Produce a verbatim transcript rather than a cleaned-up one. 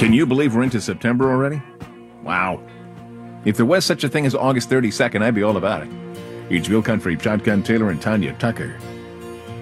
Can you believe we're into September already? Wow. If there was such a thing as August thirty-second, I'd be all about it. It's Real Country, Shotgun Taylor and Tanya Tucker.